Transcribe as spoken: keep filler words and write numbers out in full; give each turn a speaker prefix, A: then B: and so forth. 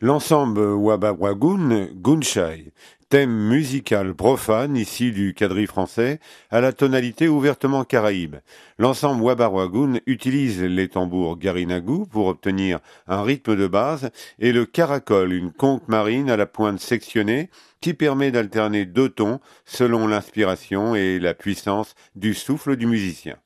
A: L'ensemble Wabawagun Gunshai, thème musical profane issu du quadrille français à la tonalité ouvertement caraïbe. L'ensemble Wabawagun utilise les tambours garinagu pour obtenir un rythme de base et le caracol, une conque marine à la pointe sectionnée qui permet d'alterner deux tons selon l'inspiration et la puissance du souffle du musicien.